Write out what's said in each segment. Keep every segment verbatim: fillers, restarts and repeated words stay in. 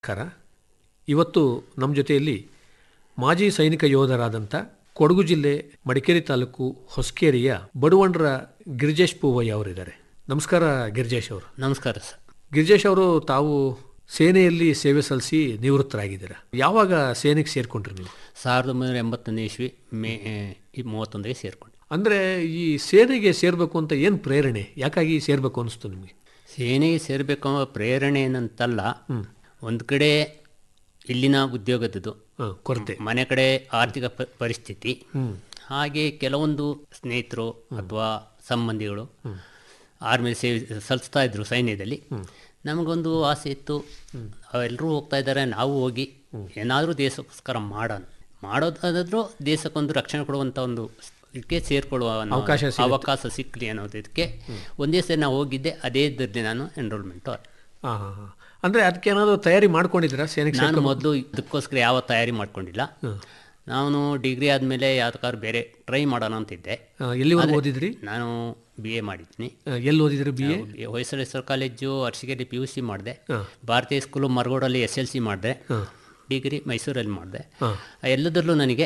ನಮಸ್ಕಾರ. ಇವತ್ತು ನಮ್ಮ ಜೊತೆಯಲ್ಲಿ ಮಾಜಿ ಸೈನಿಕ ಯೋಧರಾದಂಥ ಕೊಡಗು ಜಿಲ್ಲೆ ಮಡಿಕೇರಿ ತಾಲೂಕು ಹೊಸಕೇರಿಯ ಬಡವಂಡ್ರ ಗಿರಿಜೇಶ್ ಪೂವಯ್ಯ ಅವರಿದ್ದಾರೆ. ನಮಸ್ಕಾರ ಗಿರಿಜೇಶ್ ಅವರು. ನಮಸ್ಕಾರ ಸರ್. ಗಿರಿಜೇಶ್ ಅವರು ತಾವು ಸೇನೆಯಲ್ಲಿ ಸೇವೆ ಸಲ್ಲಿಸಿ ನಿವೃತ್ತರಾಗಿದ್ದೀರಾ. ಯಾವಾಗ ಸೇನೆಗೆ ಸೇರ್ಕೊಂಡ್ರಿ ನೀವು? ಸಾವಿರದ ಒಂಬೈನೂರ ಎಂಬತ್ತೊಂದನೇ ಇಸ್ವಿ ಮೇ ಮೂವತ್ತೊಂದಕ್ಕೆ ಸೇರಿಕೊಂಡೆ. ಅಂದರೆ ಈ ಸೇನೆಗೆ ಸೇರಬೇಕು ಅಂತ ಏನು ಪ್ರೇರಣೆ, ಯಾಕಾಗಿ ಸೇರಬೇಕು ಅನಿಸ್ತು ನಿಮಗೆ? ಸೇನೆಗೆ ಸೇರಬೇಕು ಅನ್ನೋ ಪ್ರೇರಣೆ ಏನಂತಲ್ಲ, ಒಂದು ಕಡೆ ಇಲ್ಲಿನ ಉದ್ಯೋಗದ್ದು ಕೊರತೆ, ಮನೆ ಕಡೆ ಆರ್ಥಿಕ ಪ ಪರಿಸ್ಥಿತಿ ಹಾಗೆ ಕೆಲವೊಂದು ಸ್ನೇಹಿತರು ಅಥವಾ ಸಂಬಂಧಿಗಳು ಆರ್ಮಿ ಸೇವೆ ಸಲ್ಲಿಸ್ತಾ ಇದ್ರು ಸೈನ್ಯದಲ್ಲಿ. ನಮಗೊಂದು ಆಸೆ ಇತ್ತು, ಎಲ್ಲರೂ ಹೋಗ್ತಾ ಇದ್ದಾರೆ, ನಾವು ಹೋಗಿ ಏನಾದರೂ ದೇಶಕ್ಕೋಸ್ಕರ ಮಾಡೋಣ. ಮಾಡೋದಾದ್ರೂ ದೇಶಕ್ಕೊಂದು ರಕ್ಷಣೆ ಕೊಡುವಂಥ ಒಂದು ಇದಕ್ಕೆ ಸೇರಿಕೊಳ್ಳುವ ಅವಕಾಶ ಅವಕಾಶ ಸಿಕ್ಕಲಿ ಅನ್ನೋದಕ್ಕೆ ಒಂದೇ ಸರಿ ನಾವು ಹೋಗಿದ್ದೆ. ಅದೇ ಇದರಲ್ಲಿ ನಾನು ಎನ್ರೋಲ್ಮೆಂಟು. ಹಾಂ ಹಾಂ ಹಾಂ ಅಂದರೆ ಅದಕ್ಕೆ ಏನಾದರೂ ತಯಾರಿ ಮಾಡ್ಕೊಂಡಿದ್ದೀರಾ ಸೇನೆಗೆ? ನಾನು ಮೊದಲು ಇದಕ್ಕೋಸ್ಕರ ಯಾವ ತಯಾರಿ ಮಾಡ್ಕೊಂಡಿಲ್ಲ. ನಾನು ಡಿಗ್ರಿ ಆದಮೇಲೆ ಯಾವ್ದಕ್ಕಾದ್ರು ಬೇರೆ ಟ್ರೈ ಮಾಡೋಣ ಅಂತಿದ್ದೆ. ಎಲ್ಲಿವರೆಗೂ ಓದಿದ್ರಿ? ನಾನು ಬಿ ಎ ಮಾಡಿದ್ದೀನಿ. ಎಲ್ಲಿ ಓದಿದ್ರಿ B A? Hoysaleshwara college Arsigere P U C ಮಾಡಿದೆ. ಭಾರತೀಯ ಸ್ಕೂಲು ಮರಗೋಡಲ್ಲಿ ಎಸ್ ಎಲ್ ಸಿ ಮಾಡಿದೆ. ಡಿಗ್ರಿ ಮೈಸೂರಲ್ಲಿ ಮಾಡಿದೆ. ಎಲ್ಲದರಲ್ಲೂ ನನಗೆ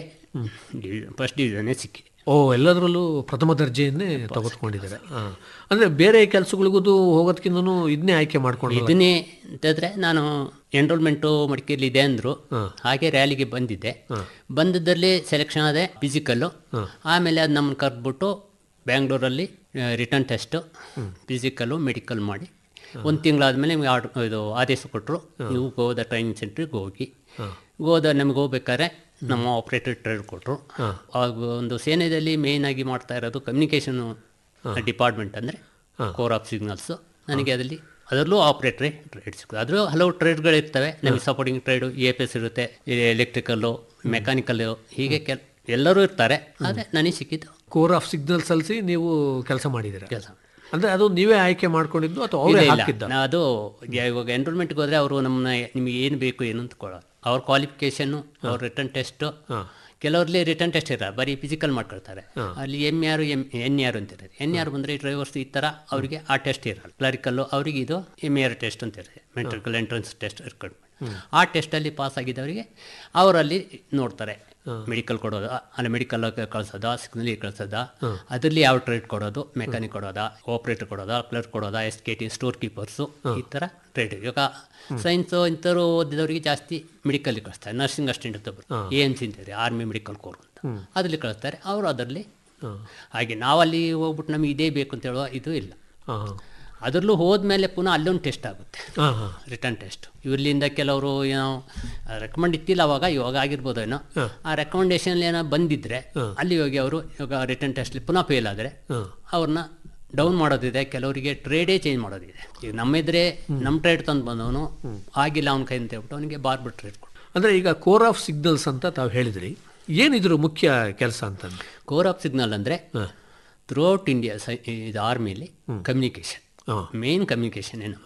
ಫಸ್ಟ್ ಡಿವಿಷನ್ನೇ ಸಿಕ್ಕಿದೆ. ಓ, ಎಲ್ಲದರಲ್ಲೂ ಪ್ರಥಮ ದರ್ಜೆಯನ್ನೇ ತೆಗೆದುಕೊಂಡಿದ್ದಾರೆ. ಹಾಂ, ಅಂದರೆ ಬೇರೆ ಕೆಲಸಗಳಿಗೂ ಹೋಗೋದಕ್ಕಿಂತ ಇದನ್ನೇ ಆಯ್ಕೆ ಮಾಡ್ಕೊಂಡು? ಇದನ್ನೇ ಅಂತಂದರೆ ನಾನು ಎನ್ರೋಲ್ಮೆಂಟು ಮಡಿಕೇರಿಲಿ ಇದೆ ಅಂದರು. ಹಾಗೆ ರ್ಯಾಲಿಗೆ ಬಂದಿದ್ದೆ. ಬಂದದ್ದಲ್ಲಿ ಸೆಲೆಕ್ಷನ್ ಆದೆ ಫಿಸಿಕಲ್ಲು. ಆಮೇಲೆ ಅದು ನಮ್ಮನ್ನು ಕರೆದ್ಬಿಟ್ಟು ಬ್ಯಾಂಗ್ಳೂರಲ್ಲಿ ರಿಟರ್ನ್ ಟೆಸ್ಟು, ಫಿಸಿಕಲ್ಲು, ಮೆಡಿಕಲ್ ಮಾಡಿ ಒಂದು ತಿಂಗಳಾದಮೇಲೆ ನಿಮಗೆ ಆರ್ಡ್ ಇದು ಆದೇಶ ಕೊಟ್ಟರು, ನೀವು ಗೋದ ಟ್ರೈನಿಂಗ್ ಸೆಂಟ್ರಿಗೆ ಹೋಗಿ. ಗೋದ ನಮಗೆ ಹೋಗ್ಬೇಕಾದ್ರೆ ನಮ್ಮ ಆಪ್ರೇಟರ್ ಟ್ರೇಡ್ ಕೊಟ್ಟರು. ಆಗ ಒಂದು ಸೇನೆಯಲ್ಲಿ ಮೇಯ್ನಾಗಿ ಮಾಡ್ತಾ ಇರೋದು ಕಮ್ಯುನಿಕೇಷನು ಡಿಪಾರ್ಟ್ಮೆಂಟ್, ಅಂದರೆ ಕೋರ್ ಆಫ್ ಸಿಗ್ನಲ್ಸು. ನನಗೆ ಅದರಲ್ಲಿ ಅದರಲ್ಲೂ ಆಪ್ರೇಟ್ರೇ ಟ್ರೇಡ್ ಸಿಗೋದು. ಅದರಲ್ಲೂ ಹಲವು ಟ್ರೇಡ್ಗಳಿರ್ತವೆ. ನಮಗೆ supporting trade, E F S ಇರುತ್ತೆ, ಎಲೆಕ್ಟ್ರಿಕಲ್ಲು, ಮೆಕ್ಯಾನಿಕಲ್ಲು, ಹೀಗೆ ಕೆಲ್ ಎಲ್ಲರೂ ಇರ್ತಾರೆ. ಆದರೆ ನನಗೆ ಸಿಕ್ಕಿದ್ದು ಕೋರ್ ಆಫ್ ಸಿಗ್ನಲ್ ಸಲ್ಲಿಸಿ ನೀವು ಕೆಲಸ ಮಾಡಿದ್ದೀರಾ? ಕೆಲಸ ಅಂದರೆ ಅದು ನೀವೇ ಆಯ್ಕೆ ಮಾಡ್ಕೊಂಡಿದ್ದು ಅಥವಾ ಅವರೇ ಹಾಕಿದ್ದ? ಅದು ಇವಾಗ ಎನ್ರೋಲ್ಮೆಂಟ್ಗೆ ಹೋದರೆ ಅವರು ನಮ್ಮನ್ನ ನಿಮಗೆ ಏನು ಬೇಕು ಏನು ಅಂತ ಕೊಡೋರು. ಅವ್ರ ಕ್ವಾಲಿಫಿಕೇಷನ್ನು, ಅವ್ರ ರಿಟರ್ನ್ ಟೆಸ್ಟು, ಕೆಲವರಲ್ಲಿ ರಿಟರ್ನ್ ಟೆಸ್ಟ್ ಇರಲ್ಲ, ಬರೀ ಫಿಸಿಕಲ್ ಮಾಡ್ಕೊಳ್ತಾರೆ. ಅಲ್ಲಿ ಎಮ್ ಯಾರು ಎಮ್ ಎನ್ ಯಾರು ಅಂತಿದ್ದಾರೆ. ಎನ್ ಯಾರು ಬಂದರೆ ಡ್ರೈವರ್ಸ್ ಈ ಥರ ಅವರಿಗೆ ಆ ಟೆಸ್ಟ್ ಇರಲ್ಲ. ಕ್ಲರಿಕಲ್ಲು ಅವರಿಗೆ ಇದು ಎಮ್ ಆರ್ ಟೆಸ್ಟ್ ಅಂತ ಇರುತ್ತೆ, ಮೆಟ್ರಿಕಲ್ ಎಂಟ್ರೆನ್ಸ್ ಟೆಸ್ಟ್ ಇರ್ಕೊಂಡು. ಆ ಟೆಸ್ಟಲ್ಲಿ ಪಾಸ್ ಆಗಿದ್ದವರಿಗೆ ಅವರಲ್ಲಿ ನೋಡ್ತಾರೆ. ಮೆಡಿಕಲ್ ಕೊಡೋದು, ಅಲ್ಲ ಮೆಡಿಕಲ್ ಕಳಿಸೋದಾ, ಸಿಗ್ನಲಿಗೆ ಕಳಿಸೋದಾ, ಅದರಲ್ಲಿ ಯಾವ ಟ್ರೇಡ್ ಕೊಡೋದು, mechanic ಕೊಡೋದಾ, operator ಕೊಡೋದಾ, clerk ಕೊಡೋದಾ, S K T, store keepers, ಈ ಥರ ಟ್ರೇಡ್. ಇವಾಗ ಸೈನ್ಸು ಇಂಥವ್ರು ಓದಿದವರಿಗೆ ಜಾಸ್ತಿ ಮೆಡಿಕಲ್ಗೆ ಕಳಿಸ್ತಾರೆ. ನರ್ಸಿಂಗ್ ಅಸಿಸ್ಟೆಂಟ್ ಅಂತ ಬರುತ್ತೆ, ಎ ಎನ್ ಸಿ ಅಂತಾರೆ, ಆರ್ಮಿ ಮೆಡಿಕಲ್ ಕೋರ್ ಅಂತ, ಅದರಲ್ಲಿ ಕಳಿಸ್ತಾರೆ. ಅವರು ಅದರಲ್ಲಿ ಹಾಗೆ ನಾವಲ್ಲಿ ಹೋಗ್ಬಿಟ್ಟು ನಮಗೆ ಇದೇ ಬೇಕು ಅಂತ ಹೇಳುವ ಇದು ಇಲ್ಲ. ಅದರಲ್ಲೂ ಹೋದ್ಮೇಲೆ ಪುನಃ ಅಲ್ಲೊಂದು ಟೆಸ್ಟ್ ಆಗುತ್ತೆ, ರಿಟರ್ನ್ ಟೆಸ್ಟ್. ಇವ್ರಲಿಂದ ಕೆಲವರು ಏನೋ ರೆಕಮೆಂಡ್ ಇತ್ತಿಲ್ಲ ಅವಾಗ, ಇವಾಗ ಆಗಿರ್ಬೋದು ಏನೋ. ಆ ರೆಕಮೆಂಡೇಶನ್ ಏನೋ ಬಂದಿದ್ರೆ ಅಲ್ಲಿ ಹೋಗಿ ಅವರು ಇವಾಗ ರಿಟರ್ನ್ ಟೆಸ್ಟ್ಲಿ ಪುನಃ ಫೇಲ್ ಆದರೆ ಅವ್ರನ್ನ ಡೌನ್ ಮಾಡೋದಿದೆ. ಕೆಲವರಿಗೆ ಟ್ರೇಡೇ ಚೇಂಜ್ ಮಾಡೋದಿದೆ. ಈಗ ನಮ್ಮಿದ್ರೆ ನಮ್ಮ ಟ್ರೇಡ್ ತಂದು ಬಂದವನು ಆಗಿಲ್ಲ ಅವ್ನ ಕೈ ಅಂತ ಹೇಳ್ಬಿಟ್ಟು ಅವನಿಗೆ ಬಾರ್ಬಿಟ್ಟು ಟ್ರೇಡ್ ಕೊಡು. ಅಂದರೆ ಈಗ ಕೋರ್ ಆಫ್ ಸಿಗ್ನಲ್ಸ್ ಅಂತ ತಾವು ಹೇಳಿದ್ರಿ, ಏನಿದ್ರು ಮುಖ್ಯ ಕೆಲಸ ಅಂತಂದ್ರೆ? ಕೋರ್ ಆಫ್ ಸಿಗ್ನಲ್ ಅಂದರೆ ಥ್ರೂಔಟ್ ಇಂಡಿಯಾ ಸೈ ಇದು ಆರ್ಮಿಲಿ ಕಮ್ಯುನಿಕೇಷನ್, ಮೇನ್ ಕಮ್ಯುನಿಕೇಷನ್ ಏನು,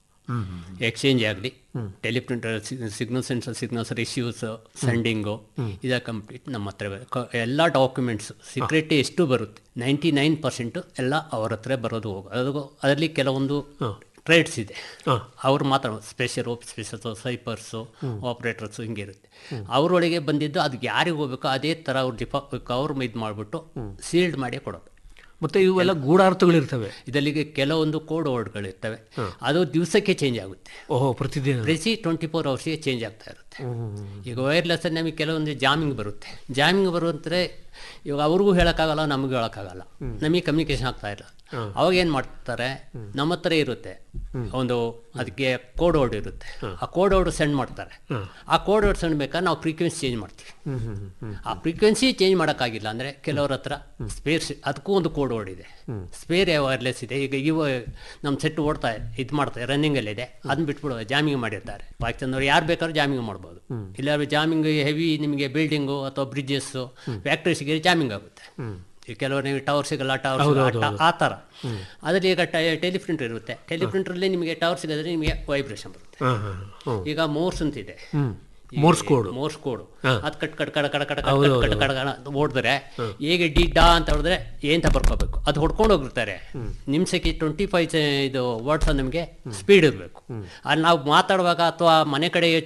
ಎಕ್ಸ್ಚೇಂಜ್ ಆಗಲಿ, teleprinter, signal sensor, signals receives, ಸೆಂಡಿಂಗು, ಇದ ಕಂಪ್ಲೀಟ್ ನಮ್ಮ ಹತ್ರ. ಎಲ್ಲ ಡಾಕ್ಯುಮೆಂಟ್ಸು ಸೀಕ್ರೆಟಿ ಎಷ್ಟು ಬರುತ್ತೆ, ನೈಂಟಿ ನೈನ್ ಪರ್ಸೆಂಟು ಎಲ್ಲ ಅವ್ರ ಹತ್ರ ಬರೋದು ಹೋಗೋ. ಅದು ಅದರಲ್ಲಿ ಕೆಲವೊಂದು ಟ್ರೇಡ್ಸ್ ಇದೆ, ಅವ್ರು ಮಾತ್ರ ಸ್ಪೆಷಲ್ ಆಫೀಸರ್ಸು, ಸೈಪರ್ಸು, ಆಪ್ರೇಟರ್ಸು ಹಿಂಗಿರುತ್ತೆ. ಅವರೊಳಗೆ ಬಂದಿದ್ದು ಅದಕ್ಕೆ ಯಾರಿಗೆ ಹೋಗ್ಬೇಕು ಅದೇ ಥರ ಅವ್ರು ಡಿಫಾ ಅವ್ರು ಇದು ಮಾಡಿಬಿಟ್ಟು ಸೀಲ್ಡ್ ಮಾಡಿ ಕೊಡೋದು. ಮತ್ತು ಇವೆಲ್ಲ ಗೂಢಾರ್ಥಗಳಿರ್ತವೆ. ಇದಲ್ಲಿಗೆ ಕೆಲವೊಂದು ಕೋಡ್ ವರ್ಡ್ಗಳಿರ್ತವೆ, ಅದು ದಿವಸಕ್ಕೆ ಚೇಂಜ್ ಆಗುತ್ತೆ. ಓಹೋ, ಪ್ರತಿದಿನ ಪ್ರತಿ ಟ್ವೆಂಟಿ ಫೋರ್ ಅವರ್ಸಿಗೆ ಚೇಂಜ್ ಆಗ್ತಾ ಇರುತ್ತೆ. ಈಗ ವೈರ್ಲೆಸ್ಸಲ್ಲಿ ನಮಗೆ ಕೆಲವೊಂದು ಜಾಮಿಂಗ್ ಬರುತ್ತೆ. ಜಾಮಿಂಗ್ ಬರುವಂದರೆ ಇವಾಗ ಅವ್ರಿಗೂ ಹೇಳೋಕ್ಕಾಗಲ್ಲ, ನಮಗೂ ಹೇಳೋಕ್ಕಾಗಲ್ಲ, ನಮಗೆ ಕಮ್ಯುನಿಕೇಷನ್ ಆಗ್ತಾ ಇಲ್ಲ. ಅವಾಗ ಏನು ಮಾಡ್ತಾರೆ, ನಮ್ಮ ಹತ್ರ ಇರುತ್ತೆ ಒಂದು ಅದಕ್ಕೆ ಕೋಡ್ ವರ್ಡ್ ಇರುತ್ತೆ, ಆ ಕೋಡ್ ವರ್ಡ್ ಸೆಂಡ್ ಮಾಡ್ತಾರೆ. ಆ ಕೋಡ್ ವರ್ಡ್ ಸೆಂಡ್ ಬೇಕಾದ್ರೆ ನಾವು ಫ್ರೀಕ್ವೆನ್ಸಿ ಚೇಂಜ್ ಮಾಡ್ತೀವಿ. ಆ ಫ್ರೀಕ್ವೆನ್ಸಿ ಚೇಂಜ್ ಮಾಡೋಕ್ಕಾಗಿಲ್ಲ ಅಂದರೆ ಕೆಲವ್ರ ಹತ್ರ ಸ್ಪೇರ್, ಅದಕ್ಕೂ ಒಂದು ಕೋಡ್ ವರ್ಡ್ ಇದೆ, ಸ್ಪೇರ್ ವೈರ್ಲೆಸ್ ಇದೆ. ಈಗ ಇವ ನಮ್ಮ ಸೆಟ್ ಓಡ್ತಾ ಇದು ಮಾಡ್ತಾರೆ, ರನ್ನಿಂಗಲ್ಲಿದೆ, ಅದನ್ನ ಬಿಟ್ಬಿಡುವ ಜಾಮಿಂಗ್ ಮಾಡಿರ್ತಾರೆ. ಪಾಕಿಸ್ತಾನದವ್ರು ಯಾರು ಬೇಕಾದ್ರೂ ಜಾಮಿಂಗ್ ಮಾಡ್ಬೋದು. ಇಲ್ಲ ಜಾಮಿಂಗ್ ಹೆವಿ ನಿಮಗೆ ಬಿಲ್ಡಿಂಗು ಅಥವಾ ಬ್ರಿಡ್ಜಸ್ಸು, ಫ್ಯಾಕ್ಟ್ರೀಸ್ಗೆ ಜಾಮಿಂಗ್ ಆಗುತ್ತೆ. ಈ ಕೆಲವರು ನೀವು ಟವರ್ ಸಿಗಲ್ಲ, ಟವರ್ ಆ ಥರ. ಅದರಲ್ಲಿ ಈಗ ಟೆಲಿಪ್ರಿಂಟರ್ ಇರುತ್ತೆ, ಟೆಲಿಪ್ರಿಂಟ್ರಲ್ಲಿ ನಿಮಗೆ ಟವರ್ ಸಿಗೋದ್ರೆ ನಿಮಗೆ ವೈಬ್ರೇಷನ್ ಬರುತ್ತೆ. ಈಗ ಮೋರ್ಸ್ ಅಂತಿದೆ, ಮೋರ್ಸ್ ಕೋಡ್, ಮೋರ್ಸ್ ಕೋಡ್ ಅದು ಕಟ್ ಕಟ್ ಕಡ ಕಡ ಕಡ ಕಟ್ ಕಡ ಓಡಿದ್ರೆ ಹೇಗೆ ಡಿ ಡಾ ಅಂತ ಹೊಡೆದ್ರೆ ಏಂತ ಬರ್ಕೋಬೇಕು, ಅದು ಹೊಡ್ಕೊಂಡು ಹೋಗಿರ್ತಾರೆ. ನಿಮಿಷಕ್ಕೆ ಟ್ವೆಂಟಿ ಫೈವ್ ಇದು ವರ್ಡ್ಸ್ ನಮಗೆ ಸ್ಪೀಡ್ ಇರಬೇಕು. ಅಲ್ಲಿ ನಾವು ಮಾತಾಡುವಾಗ ಅಥವಾ ಮನೆ ಕಡೆ